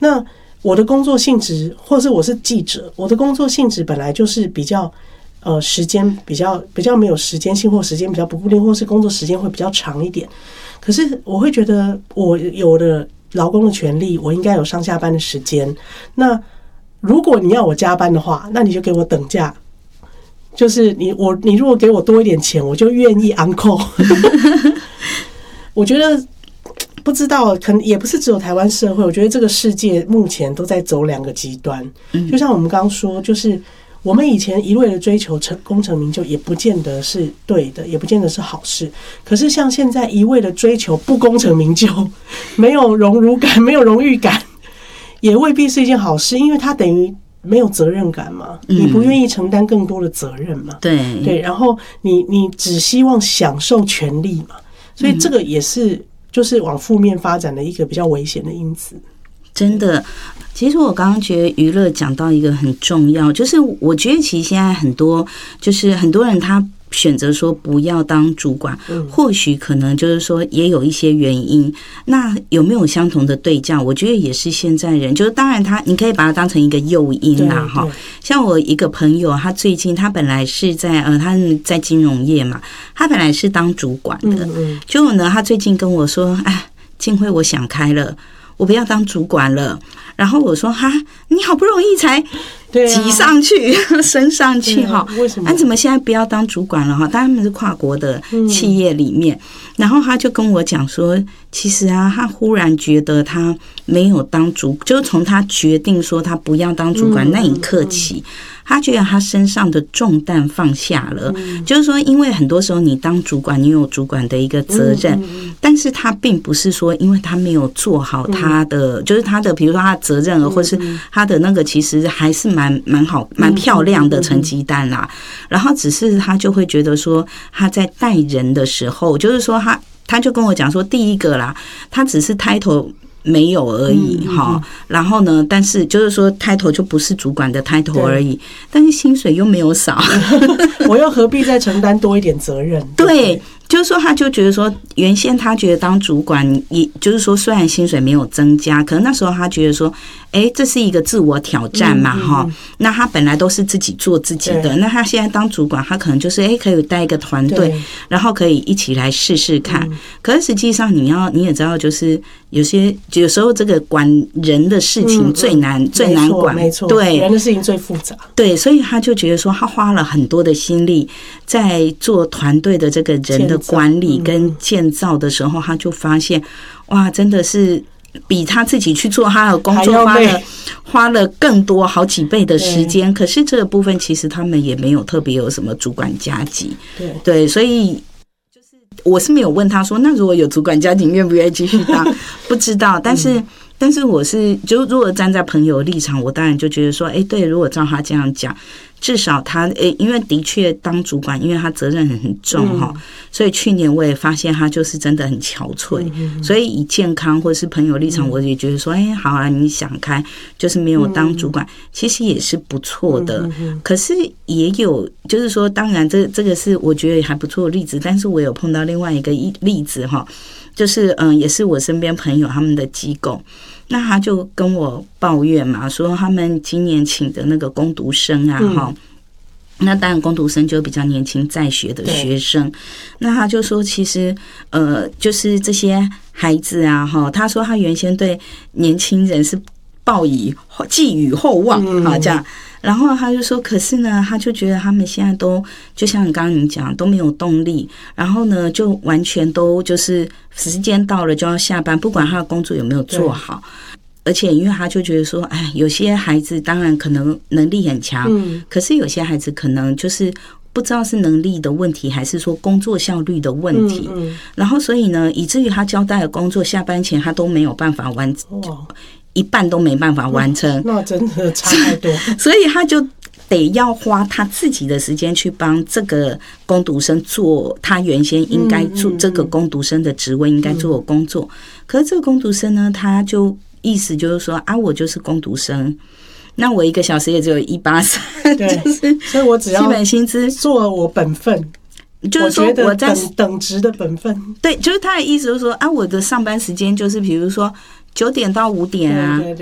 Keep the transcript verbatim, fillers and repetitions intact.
那我的工作性质，或是我是记者，我的工作性质本来就是比较呃时间比较比较没有时间性，或时间比较不固定，或是工作时间会比较长一点。可是我会觉得我有了劳工的权利，我应该有上下班的时间。那如果你要我加班的话，那你就给我等价。就是你我你如果给我多一点钱，我就愿意 on call。我觉得。不知道，可能也不是只有台湾社会，我觉得这个世界目前都在走两个极端。就像我们刚刚说，就是我们以前一味的追求成功成名就，也不见得是对的，也不见得是好事。可是像现在一味的追求不功成名就，没有荣辱感，没有荣誉感，也未必是一件好事，因为它等于没有责任感嘛，你不愿意承担更多的责任嘛。对对，然后你你只希望享受权利嘛，所以这个也是。就是往负面发展的一个比较危险的因子。 真的，其实我刚刚觉得娱乐讲到一个很重要，就是我觉得其实现在很多就是很多人他选择说不要当主管，或许可能就是说也有一些原因。那有没有相同的对价？我觉得也是现在人，就是当然他你可以把它当成一个诱因啦哈。像我一个朋友，他最近他本来是在呃他在金融业嘛，他本来是当主管的，结果呢他最近跟我说，哎，静慧我想开了，我不要当主管了。然后我说哈，你好不容易才挤上去、啊、升上去哈， 为什么？ 你怎么现在不要当主管了哈？当然他们是跨国的企业里面，嗯、然后他就跟我讲说，其实啊，他忽然觉得他没有当主，就是从他决定说他不要当主管那一刻起。嗯嗯嗯他觉得他身上的重担放下了，嗯、就是说，因为很多时候你当主管，你有主管的一个责任，嗯嗯、但是他并不是说，因为他没有做好他的，嗯、就是他的，比如说他的责任，嗯、或是他的那个，其实还是蛮蛮好、蛮漂亮的成绩单啦。然后只是他就会觉得说，他在带人的时候，就是说他他就跟我讲说，第一个啦，他只是title没有而已哈，然后呢，但是就是说title就不是主管的title而已，但是薪水又没有少， 我又何必再承担多一点责任？ 对。就是说，他就觉得说，原先他觉得当主管，也就是说，虽然薪水没有增加，可能那时候他觉得说，哎，这是一个自我挑战嘛，哈、嗯嗯。那他本来都是自己做自己的，那他现在当主管，他可能就是哎，可以带一个团队，然后可以一起来试试看。嗯、可是实际上，你要你也知道，就是有些有时候这个管人的事情最难、嗯、最难管， 没错， 对， 人的事情最复杂， 对，所以他就觉得说，他花了很多的心力在做团队的这个人的管理跟建造的时候，他就发现，哇，真的是比他自己去做他的工作花了花了更多好几倍的时间。可是这个部分其实他们也没有特别有什么主管加级，对对，所以就是我是没有问他说，那如果有主管加级，愿不愿意继续当？不知道，但是。嗯但是我是就如果站在朋友立场，我当然就觉得说，哎，对，如果照他这样讲，至少他诶，因为的确当主管，因为他责任很重哈、嗯，所以去年我也发现他就是真的很憔悴，嗯、所以以健康或是朋友立场，我也觉得说，哎，好啊，你想开，就是没有当主管，嗯、其实也是不错的。嗯、可是也有，就是说，当然这这个是我觉得还不错的例子，但是我有碰到另外一个例子哈。就是嗯，也是我身边朋友他们的机构，那他就跟我抱怨嘛，说他们今年请的那个工读生啊，哈、嗯，那当然工读生就比较年轻在学的学生，那他就说其实呃，就是这些孩子啊，哈，他说他原先对年轻人是抱以寄予厚望啊，这样。然后他就说，可是呢，他就觉得他们现在都就像刚刚你讲，都没有动力，然后呢，就完全都就是时间到了就要下班，不管他的工作有没有做好。而且因为他就觉得说，哎，有些孩子当然可能能力很强，嗯，可是有些孩子可能就是不知道是能力的问题，还是说工作效率的问题。嗯嗯、然后所以呢，以至于他交代的工作下班前他都没有办法完成。一半都没办法完成， 那真的差太多。 所以他就得要花他自己的时间去帮这个工读生做他原先应该做这个工读生的职位应该做的工作。可是这个工读生呢，他就意思就是说啊，我就是工读生，那我一个小时也只有一八三，就是所以我只要基本薪资做我本分。 就是说我在等等值的本分， 对，就是他的意思就是说啊，我的上班时间就是比如说九点到五点啊，